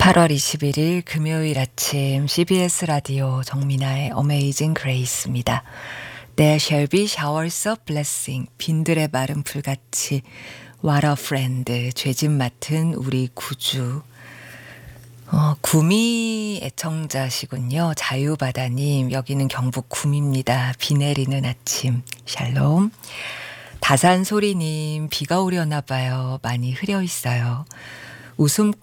8월 21일 금요일 아침 CBS 라디오 정민아의 Amazing Grace입니다. There shall be showers of blessing. 빈들의 마른 불같이 What a friend. 죄짐 맡은 우리 구주. 구미 애청자시군요. 자유바다님, 여기는 경북 구미입니다. 비 내리는 아침. 샬롬. 다산소리님, 비가 오려나 봐요. 많이 흐려 있어요. 웃음